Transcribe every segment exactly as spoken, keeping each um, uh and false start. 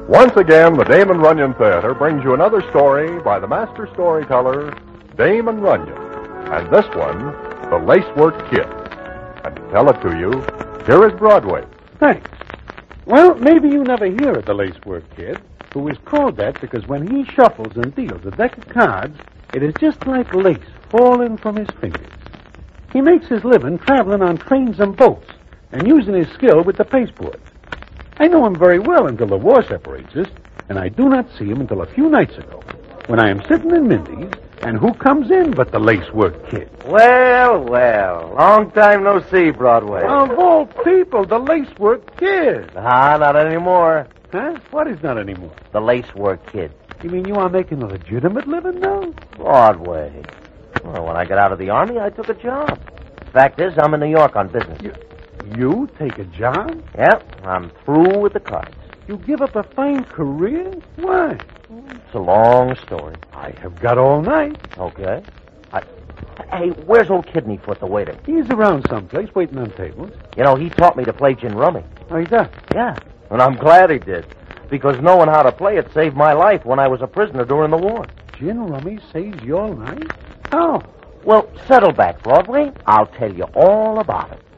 Once again, the Damon Runyon Theater brings you another story by the master storyteller, Damon Runyon. And this one, The Lacework Kid. And to tell it to you, here is Broadway. Thanks. Well, maybe you never hear of the Lacework Kid, who is called that because when he shuffles and deals a deck of cards, it is just like lace falling from his fingers. He makes his living traveling on trains and boats and using his skill with the pasteboards. I know him very well until the war separates us, and I do not see him until a few nights ago, when I am sitting in Mindy's, and who comes in but the Lacework Kid? Well, well, long time no see, Broadway. Of all people, the Lacework Kid. Ah, not anymore. Huh? What is not anymore? The Lacework Kid. You mean you are making a legitimate living now? Broadway. Well, when I got out of the Army, I took a job. Fact is, I'm in New York on business. You, you take a job? Yep, I'm through with the cards. You give up a fine career? Why? It's a long story. I have got all night. Okay. I, hey, where's old Kidneyfoot, the waiter? He's around someplace, waiting on tables. You know, he taught me to play gin rummy. Oh, he does? Yeah, and I'm glad he did, because knowing how to play it saved my life when I was a prisoner during the war. Gin rummy saves your life? How? Well, settle back, Broadway. I'll tell you all about it.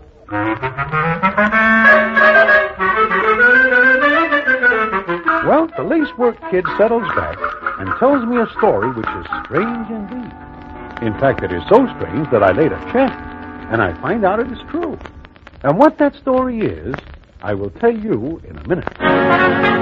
Well, the Lacework Kid settles back and tells me a story which is strange indeed. In fact, it is so strange that I later checked, and I find out it is true. And what that story is, I will tell you in a minute.